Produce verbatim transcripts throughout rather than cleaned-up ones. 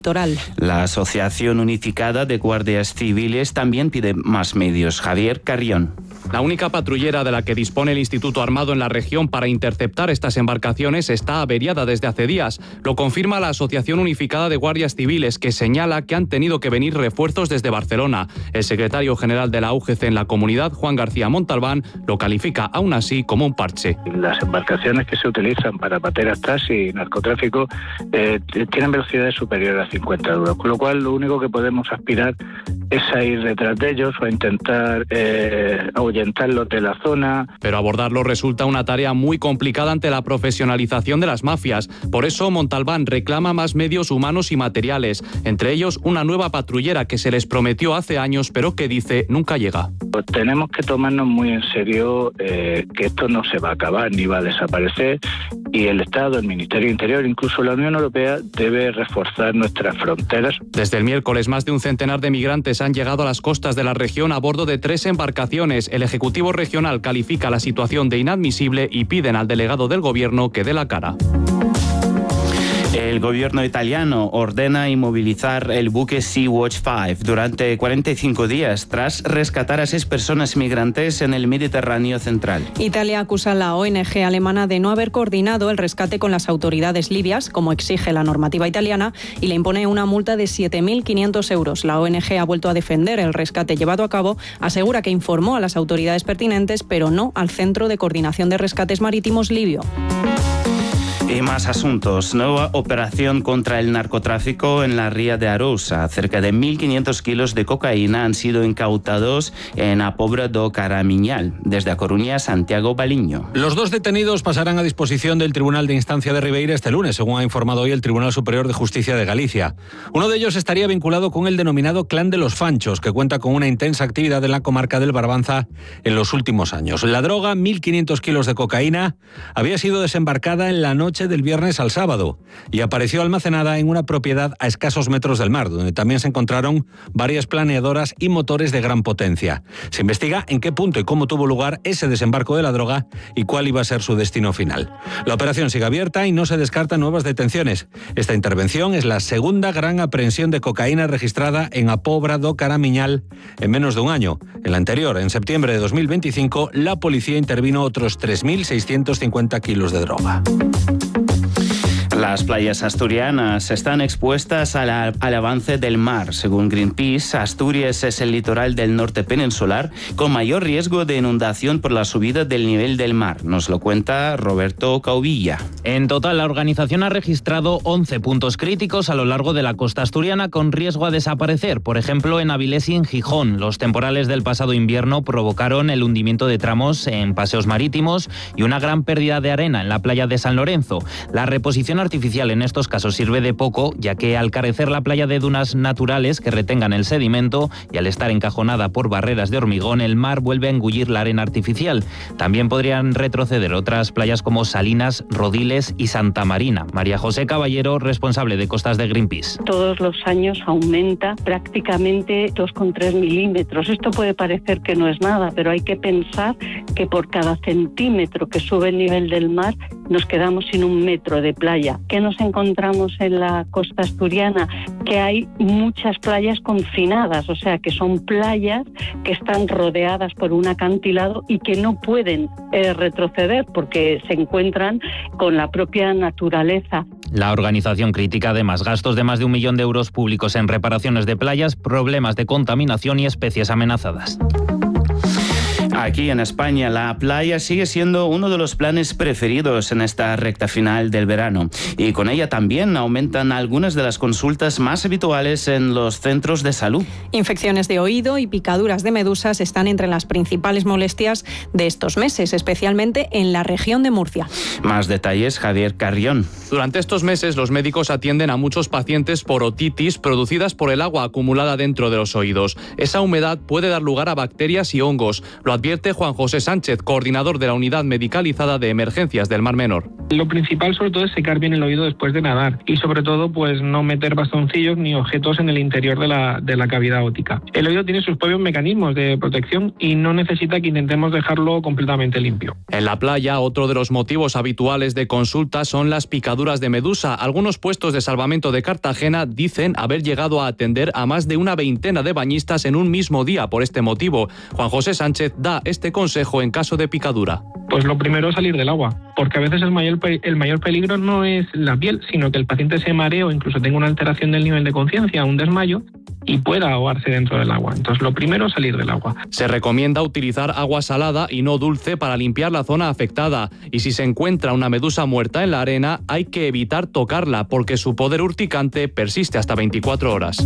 La Asociación Unificada de Guardias Civiles también pide más medios. Javier Carrión. La única patrullera de la que dispone el Instituto Armado en la región para interceptar estas embarcaciones está averiada desde hace días. Lo confirma la Asociación Unificada de Guardias Civiles, que señala que han tenido que venir refuerzos desde Barcelona. El secretario general de la U G C en la comunidad, Juan García Montalbán, lo califica aún así como un parche. Las embarcaciones que se utilizan para pateras taxi y narcotráfico eh, tienen velocidades superiores a cincuenta euros, con lo cual lo único que podemos aspirar es a ir detrás de ellos o a intentar eh, ahuyentarlos de la zona. Pero abordarlos resulta una tarea muy complicada ante la profesionalización de las mafias. Por eso Montalbán reclama más medios humanos y materiales, entre ellos una nueva patrullera que se les prometió hace años, pero que dice nunca llega. Pues tenemos que tomarnos muy en serio eh, que esto no se va a acabar ni va a desaparecer, y el Estado, el Ministerio de Interior, incluso la Unión Europea debe reforzar nuestras fronteras. Desde el miércoles, más de un centenar de migrantes han llegado a las costas de la región a bordo de tres embarcaciones. El Ejecutivo Regional califica la situación de inadmisible y piden al delegado del Gobierno que dé la cara. El gobierno italiano ordena inmovilizar el buque Sea-Watch cinco durante cuarenta y cinco días tras rescatar a seis personas migrantes en el Mediterráneo central. Italia acusa a la O N G alemana de no haber coordinado el rescate con las autoridades libias, como exige la normativa italiana, y le impone una multa de siete mil quinientos euros. La O N G ha vuelto a defender el rescate llevado a cabo, asegura que informó a las autoridades pertinentes, pero no al Centro de Coordinación de Rescates Marítimos libio. Y más asuntos. Nueva operación contra el narcotráfico en la ría de Arousa. Cerca de mil quinientos kilos de cocaína han sido incautados en a Pobra do Caramiñal, desde A Coruña a Santiago Baliño. Los dos detenidos pasarán a disposición del Tribunal de Instancia de Ribeira este lunes, según ha informado hoy el Tribunal Superior de Justicia de Galicia. Uno de ellos estaría vinculado con el denominado Clan de los Fanchos, que cuenta con una intensa actividad en la comarca del Barbanza en los últimos años. La droga, mil quinientos kilos de cocaína, había sido desembarcada en la noche del viernes al sábado y apareció almacenada en una propiedad a escasos metros del mar, donde también se encontraron varias planeadoras y motores de gran potencia. Se investiga en qué punto y cómo tuvo lugar ese desembarco de la droga y cuál iba a ser su destino final. La operación sigue abierta y no se descartan nuevas detenciones. Esta intervención es la segunda gran aprehensión de cocaína registrada en A Pobra do Caramiñal en menos de un año. En la anterior, en septiembre de dos mil veinticinco, la policía intervino otros tres mil seiscientos cincuenta kilos de droga. Las playas asturianas están expuestas a la, al avance del mar. Según Greenpeace, Asturias es el litoral del norte peninsular con mayor riesgo de inundación por la subida del nivel del mar. Nos lo cuenta Roberto Cauvilla. En total, la organización ha registrado once puntos críticos a lo largo de la costa asturiana con riesgo a desaparecer. Por ejemplo, en Avilés y en Gijón. Los temporales del pasado invierno provocaron el hundimiento de tramos en paseos marítimos y una gran pérdida de arena en la playa de San Lorenzo. La reposición artificial en estos casos sirve de poco, ya que al carecer la playa de dunas naturales que retengan el sedimento y al estar encajonada por barreras de hormigón, el mar vuelve a engullir la arena artificial. También podrían retroceder otras playas como Salinas, Rodiles y Santa Marina. María José Caballero, responsable de Costas de Greenpeace. Todos los años aumenta prácticamente dos coma tres milímetros. Esto puede parecer que no es nada, pero hay que pensar que por cada centímetro que sube el nivel del mar nos quedamos sin un metro de playa. ¿Qué nos encontramos en la costa asturiana? Que hay muchas playas confinadas, o sea, que son playas que están rodeadas por un acantilado y que no pueden eh, retroceder porque se encuentran con la propia naturaleza. La organización critica además gastos de más de un millón de euros públicos en reparaciones de playas, problemas de contaminación y especies amenazadas. Aquí en España, la playa sigue siendo uno de los planes preferidos en esta recta final del verano. Y con ella también aumentan algunas de las consultas más habituales en los centros de salud. Infecciones de oído y picaduras de medusas están entre las principales molestias de estos meses, especialmente en la región de Murcia. Más detalles, Javier Carrión. Durante estos meses, los médicos atienden a muchos pacientes por otitis producidas por el agua acumulada dentro de los oídos. Esa humedad puede dar lugar a bacterias y hongos. Lo advierte Juan José Sánchez, coordinador de la Unidad Medicalizada de Emergencias del Mar Menor. Lo principal sobre todo es secar bien el oído después de nadar y sobre todo pues no meter bastoncillos ni objetos en el interior de la, de la cavidad óptica. El oído tiene sus propios mecanismos de protección y no necesita que intentemos dejarlo completamente limpio. En la playa, otro de los motivos habituales de consulta son las picaduras de medusa. Algunos puestos de salvamento de Cartagena dicen haber llegado a atender a más de una veintena de bañistas en un mismo día por este motivo. Juan José Sánchez da este consejo en caso de picadura. Pues lo primero es salir del agua, porque a veces el mayor, el mayor peligro no es la piel, sino que el paciente se maree o incluso tenga una alteración del nivel de conciencia, un desmayo, y pueda ahogarse dentro del agua. Entonces, lo primero es salir del agua. Se recomienda utilizar agua salada y no dulce para limpiar la zona afectada. Y si se encuentra una medusa muerta en la arena, hay que evitar tocarla, porque su poder urticante persiste hasta veinticuatro horas.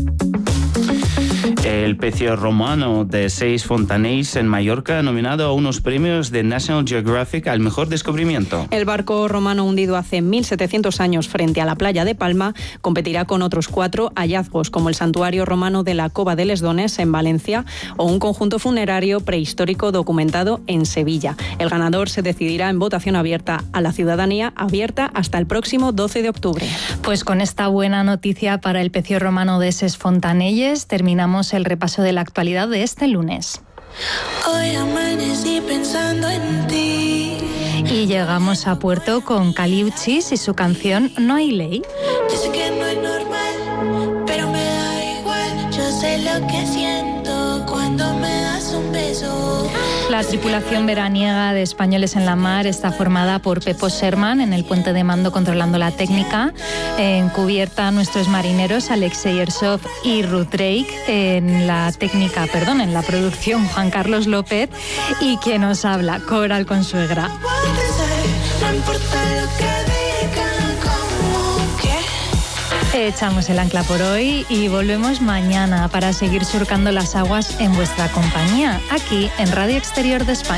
El pecio romano de Seis Fontanells en Mallorca, nominado a unos premios de National Geographic al mejor descubrimiento. El barco romano hundido hace mil setecientos años frente a la playa de Palma competirá con otros cuatro hallazgos, como el santuario romano de la Cova de Les Dones en Valencia o un conjunto funerario prehistórico documentado en Sevilla. El ganador se decidirá en votación abierta a la ciudadanía, abierta hasta el próximo doce de octubre. Pues con esta buena noticia para el pecio romano de Ses Fontanelles terminamos el repaso de la actualidad de este lunes. Hoy amanecí pensando en ti. Y llegamos a puerto con Caliuchis y su canción No hay ley. Yo sé que no es normal, pero me da igual. Yo sé lo que siento cuando me das un beso. La tripulación veraniega de Españoles en la Mar está formada por Pepo Sherman en el puente de mando controlando la técnica, en cubierta nuestros marineros Alexei Ersov y Ruth Drake, en la técnica, perdón, en la producción Juan Carlos López y quien nos habla, Coral Consuegra. No importa lo que digan, como que Echamos el ancla por hoy y volvemos mañana para seguir surcando las aguas en vuestra compañía, aquí en Radio Exterior de España.